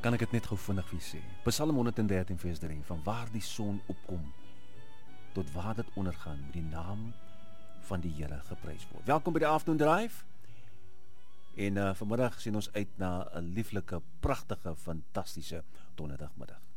kan ek dit net gou vinnig vir sê. Psalm 113 vers 3, van waar die son opkom, tot waar dit ondergaan, moet die naam van die Here geprys word. Welkom by die Afternoon Drive. En vanmiddag sien ons uit na 'n lieflike, pragtige, fantastiese donderdagmiddag.